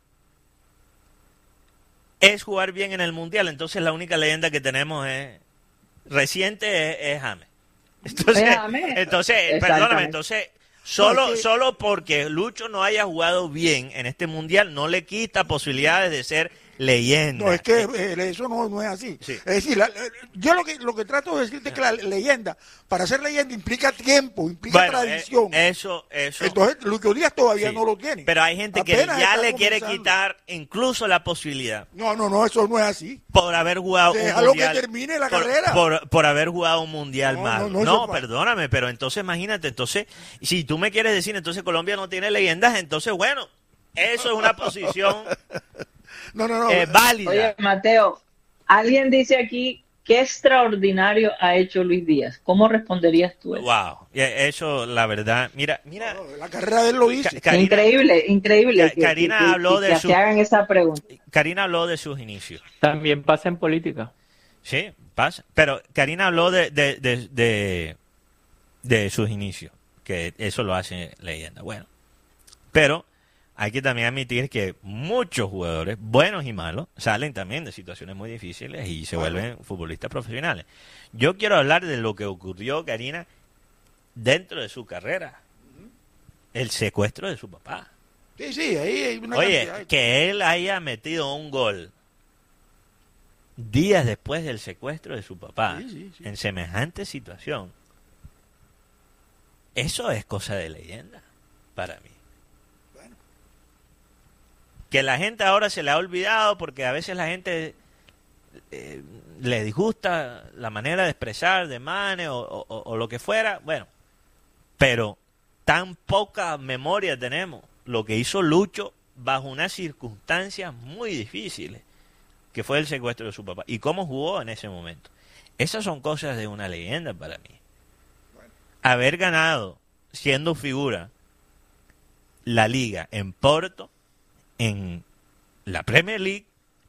es jugar bien en el Mundial, entonces la única leyenda que tenemos reciente es James. Entonces, perdóname, entonces solo porque Lucho no haya jugado bien en este Mundial no le quita posibilidades de ser leyenda. No, es que eso no es así. Sí. Es decir, yo lo que trato de decirte es que la leyenda, para ser leyenda implica tiempo, implica tradición. Eso. Entonces, Lucho Díaz todavía no lo tiene. Pero hay gente que ya le quiere quitar incluso la posibilidad. No, eso no es así. Por haber jugado un mundial. Que termine la carrera. Por haber jugado un mundial mal. No, perdóname, pero entonces imagínate, si tú me quieres decir, entonces Colombia no tiene leyendas, entonces bueno, eso es una posición... No. válida. Oye, Mateo, alguien dice aquí qué extraordinario ha hecho Luis Díaz. ¿Cómo responderías tú eso? Wow, eso la verdad, mira. La carrera de él lo dice. Increíble. Karina habló de se hagan esa pregunta. Karina habló de sus inicios. También pasa en política. Sí, pasa. Pero Karina habló de sus inicios, que eso lo hace leyenda. Bueno, pero hay que también admitir que muchos jugadores, buenos y malos, salen también de situaciones muy difíciles y se vuelven futbolistas profesionales. Yo quiero hablar de lo que ocurrió, Karina, dentro de su carrera. El secuestro de su papá. Sí, ahí hay una cantidad. Que él haya metido un gol días después del secuestro de su papá, en semejante situación. Eso es cosa de leyenda para mí. Que la gente ahora se le ha olvidado porque a veces la gente le disgusta la manera de expresar de Mane o lo que fuera, bueno, pero tan poca memoria tenemos lo que hizo Lucho bajo unas circunstancias muy difíciles, que fue el secuestro de su papá, y cómo jugó en ese momento. Esas son cosas de una leyenda para mí. Haber ganado, siendo figura, la Liga en Porto, en la Premier League,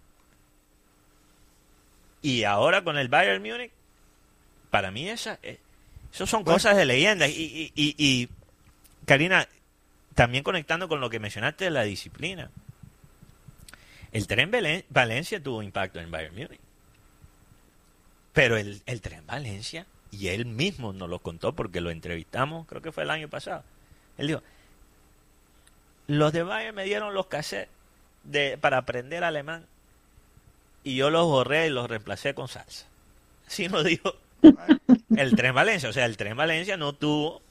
y ahora con el Bayern Múnich, para mí eso son cosas de leyenda. Y Karina, también conectando con lo que mencionaste de la disciplina, el Tren Valencia tuvo impacto en Bayern Múnich, pero el Tren Valencia, y él mismo nos lo contó porque lo entrevistamos, creo que fue el año pasado, él dijo: los de Bayern me dieron los cassettes para aprender alemán y yo los borré y los reemplacé con salsa. Así nos dijo el Tren Valencia. O sea, el Tren Valencia no tuvo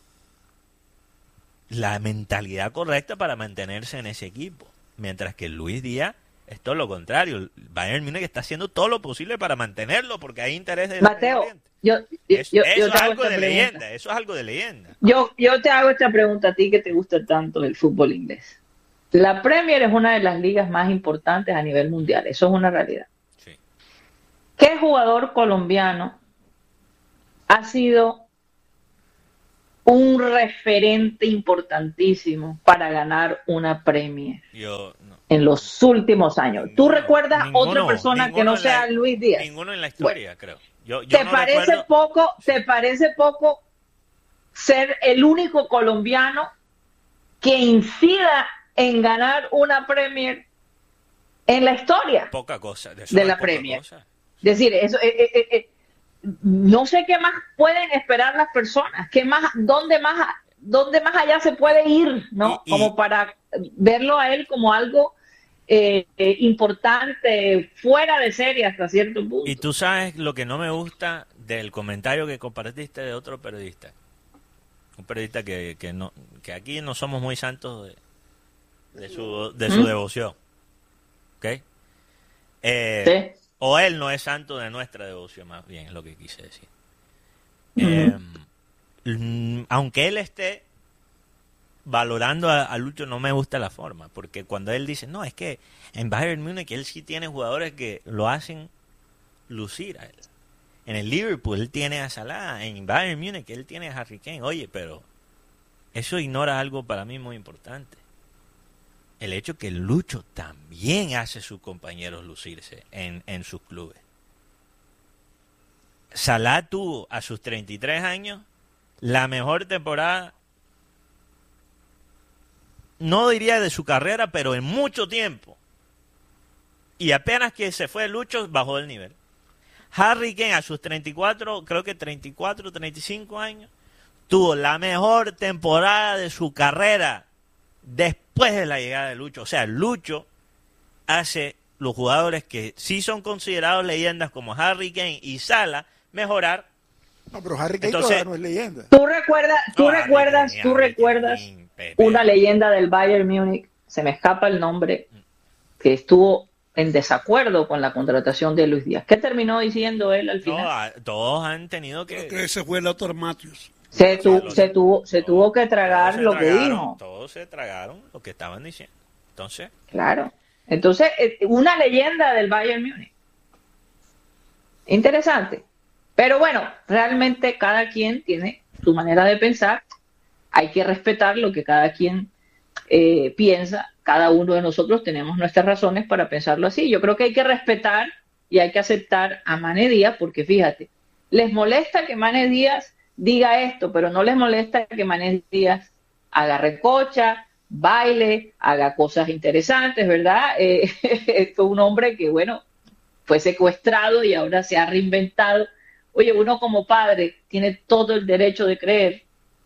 la mentalidad correcta para mantenerse en ese equipo. Mientras que Luis Díaz es todo lo contrario. El Bayern Múnich está haciendo todo lo posible para mantenerlo porque hay interés de... Mateo, eso es algo de leyenda. Eso es algo de leyenda. Yo te hago esta pregunta a ti que te gusta tanto el fútbol inglés. La Premier es una de las ligas más importantes a nivel mundial. Eso es una realidad. Sí. ¿Qué jugador colombiano ha sido un referente importantísimo para ganar una Premier en los últimos años? Ninguno, ¿Tú recuerdas otra persona que no sea Luis Díaz? Ninguno en la historia, creo. ¿Te parece poco ser el único colombiano que incida en ganar una Premier en la historia? Poca cosa. De la Premier. Es decir, eso, no sé qué más pueden esperar las personas, dónde más allá se puede ir, ¿no? Como para verlo a él como algo importante, fuera de serie hasta cierto punto. Y tú sabes lo que no me gusta del comentario que compartiste de otro periodista. Un periodista que aquí no somos muy santos de su devoción. ¿Ok? Sí. O él no es santo de nuestra devoción, más bien es lo que quise decir. Aunque él esté valorando a Lucho, no me gusta la forma, porque cuando él dice, no, es que en Bayern Múnich él sí tiene jugadores que lo hacen lucir a él. En el Liverpool él tiene a Salah, en Bayern Múnich él tiene a Harry Kane. Oye, pero eso ignora algo para mí muy importante. El hecho que Lucho también hace a sus compañeros lucirse en sus clubes. Salah tuvo a sus 33 años la mejor temporada, no diría de su carrera, pero en mucho tiempo. Y apenas que se fue Lucho, bajó el nivel. Harry Kane a sus 34, creo que 34, 35 años, tuvo la mejor temporada de su carrera después de la llegada de Lucho. O sea, Lucho hace los jugadores que sí son considerados leyendas como Harry Kane y Salah mejorar. No, pero Harry Kane todavía no es leyenda. ¿Tú recuerdas una leyenda del Bayern Múnich? Se me escapa el nombre, que estuvo en desacuerdo con la contratación de Luis Díaz. ¿Qué terminó diciendo él al final? No, todos han tenido que... Creo que ese fue el autor Matthews. Se tuvo que tragar lo que dijo. Todos se tragaron lo que estaban diciendo. Entonces... Claro. Entonces, una leyenda del Bayern Múnich. Interesante. Pero bueno, realmente cada quien tiene su manera de pensar. Hay que respetar lo que cada quien piensa. Cada uno de nosotros tenemos nuestras razones para pensarlo así. Yo creo que hay que respetar y hay que aceptar a Mané Díaz, porque fíjate, les molesta que Mané Díaz diga esto, pero no les molesta que Mané Díaz haga recocha, baile, haga cosas interesantes, ¿verdad? Fue un hombre que, bueno, fue secuestrado y ahora se ha reinventado. Oye, uno como padre tiene todo el derecho de creer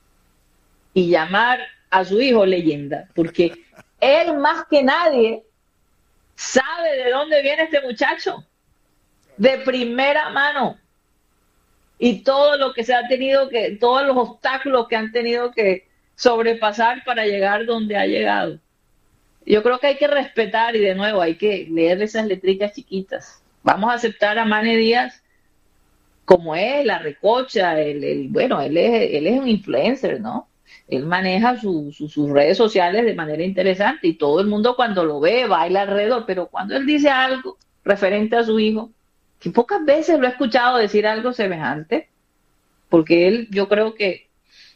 y llamar a su hijo leyenda, porque él más que nadie sabe de dónde viene este muchacho, de primera mano, y todo lo que se ha tenido que, todos los obstáculos que han tenido que sobrepasar para llegar donde ha llegado. Yo creo que hay que respetar y de nuevo hay que leer esas letricas chiquitas. Vamos a aceptar a Mané Díaz como es, la recocha, bueno, él es un influencer, ¿no? Él maneja sus redes sociales de manera interesante y todo el mundo cuando lo ve baila alrededor, pero cuando él dice algo referente a su hijo, que pocas veces lo he escuchado decir algo semejante, porque él, yo creo que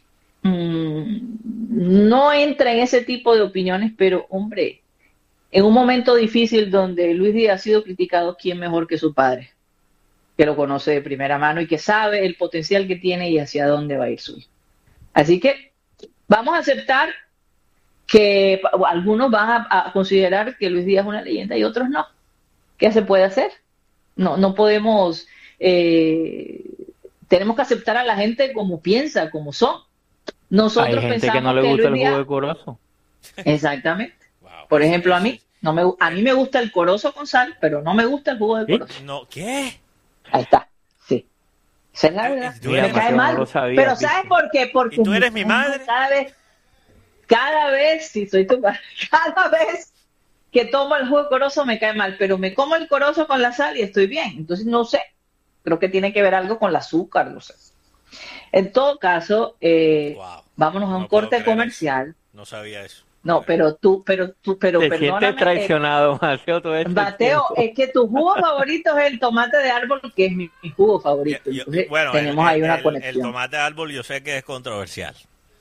no entra en ese tipo de opiniones, pero hombre, en un momento difícil donde Luis Díaz ha sido criticado, ¿quién mejor que su padre? Que lo conoce de primera mano y que sabe el potencial que tiene y hacia dónde va a ir su hijo. Así que vamos a aceptar que algunos van a considerar que Luis Díaz es una leyenda y otros no. ¿Qué se puede hacer? No podemos, tenemos que aceptar a la gente como piensa, como son. Nosotros hay gente pensamos que no le gusta Luis el jugo Díaz... de Corozo. Exactamente. Por ejemplo, a mí me gusta el Corozo con sal, pero no me gusta el jugo de Corozo. No, ¿qué? Ahí está, sí. Esa es la verdad. Me cae mal. No sabía, pero ¿sabes por qué? Porque ¿Y tú eres mi madre? Cada vez, sí, soy tu madre, cada vez que tomo el jugo de Corozo me cae mal, pero me como el Corozo con la sal y estoy bien. Entonces, no sé. Creo que tiene que ver algo con el azúcar, no sé. En todo caso, vámonos a un corte comercial. No sabía eso. No, pero Te perdóname. sientes traicionado, Mateo, todo esto. Mateo, es que tu jugo favorito es el tomate de árbol, que es mi jugo favorito. Entonces, Bueno, tenemos ahí una el conexión. tomate de árbol yo sé que es controversial.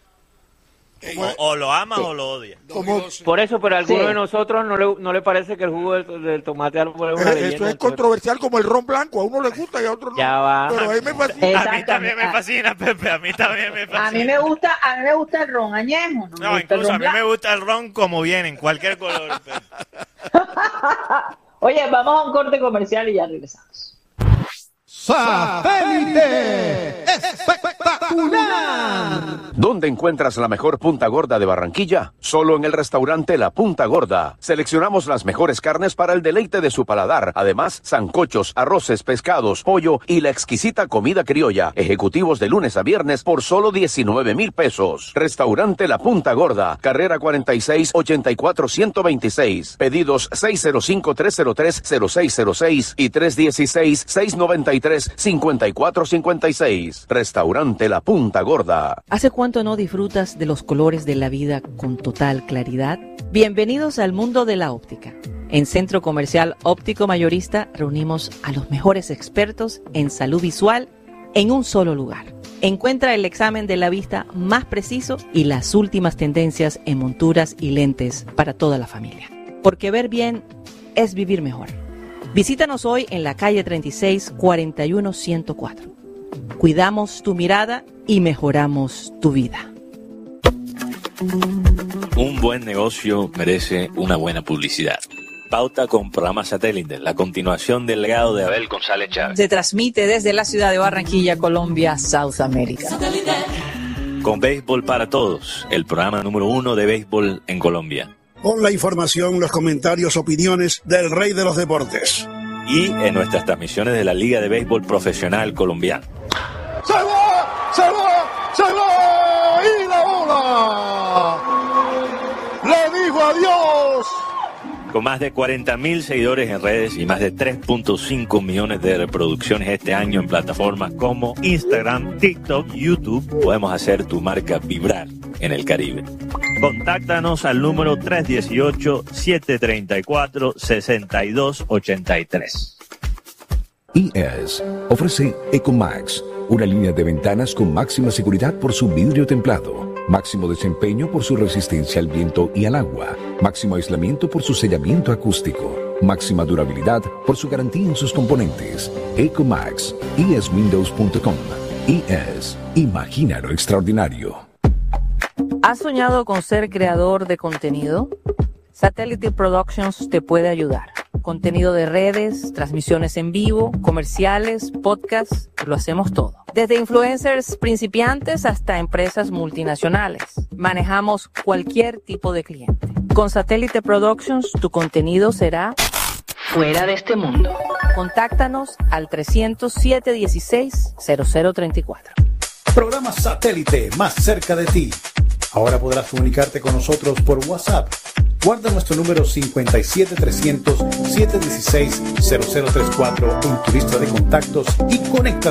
O lo amas o lo odias. Por eso, pero a alguno Sí. de nosotros no le parece que el jugo del tomate de árbol es una leyenda. Eso es controversial como el ron blanco. A uno le gusta y a otro no. Ya va. Pero a mí me fascina. A mí también me fascina, Pepe, a mí también me fascina. A mí me gusta el ron añejo. No, me gusta el incluso a ron mí me blanco. gusta el ron como viene, en cualquier color. Pepe. Oye, vamos a un corte comercial y ya regresamos. ¡Satélite espectacular! ¿Dónde encuentras la mejor punta gorda de Barranquilla? Solo en el restaurante La Punta Gorda. Seleccionamos las mejores carnes para el deleite de su paladar. Además, sancochos, arroces, pescados, pollo y la exquisita comida criolla. Ejecutivos de lunes a viernes por solo 19,000 pesos. Restaurante La Punta Gorda, carrera 46 84 126. Pedidos 605-303-0606 y 316-693-5456. Restaurante La Punta Gorda. ¿Hace cuánto no disfrutas de los colores de la vida con total claridad? Bienvenidos al mundo de la óptica. En Centro Comercial Óptico Mayorista reunimos a los mejores expertos en salud visual en un solo lugar. Encuentra el examen de la vista más preciso y las últimas tendencias en monturas y lentes para toda la familia. Porque ver bien es vivir mejor. Visítanos hoy en la calle 36 41 104. Cuidamos tu mirada y mejoramos tu vida. Un buen negocio merece una buena publicidad. Pauta con programa Satélite, la continuación del legado de Abel González Chávez. Se transmite desde la ciudad de Barranquilla, Colombia, South America. Con Béisbol para Todos, el programa número 1 de béisbol en Colombia. Con la información, los comentarios, opiniones del rey de los deportes. Y en nuestras transmisiones de la Liga de Béisbol Profesional Colombiana. ¡Se va! ¡Se va! ¡Se va! ¡Y la bola! ¡Le dijo adiós! Con más de 40,000 seguidores en redes y más de 3.5 millones de reproducciones este año en plataformas como Instagram, TikTok, YouTube, podemos hacer tu marca vibrar en el Caribe. Contáctanos al número 318-734-6283. IS ofrece Ecomax, una línea de ventanas con máxima seguridad por su vidrio templado, máximo desempeño por su resistencia al viento y al agua, máximo aislamiento por su sellamiento acústico, máxima durabilidad por su garantía en sus componentes. Ecomax, iswindows.com. IS, imagina lo extraordinario. ¿Has soñado con ser creador de contenido? Satellite Productions te puede ayudar. Contenido de redes, transmisiones en vivo, comerciales, podcasts, lo hacemos todo. Desde influencers principiantes hasta empresas multinacionales. Manejamos cualquier tipo de cliente. Con Satellite Productions, tu contenido será fuera de este mundo. Contáctanos al 300-716-0034. Programa Satélite más cerca de ti. Ahora podrás comunicarte con nosotros por WhatsApp. Guarda nuestro número 57300-716-0034 en tu lista de contactos y conecta